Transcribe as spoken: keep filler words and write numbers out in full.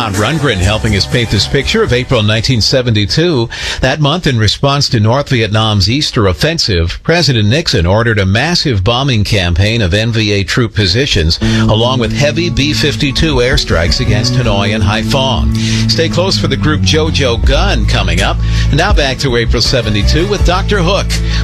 Todd Rundgren helping us paint this picture of April nineteen seventy-two. That month, in response to North Vietnam's Easter offensive, President Nixon ordered a massive bombing campaign of N V A troop positions, along with heavy B fifty-two airstrikes against Hanoi and Haiphong. Stay close for the group JoJo Gunn coming up. Now back to April seventy-two with Doctor Hook.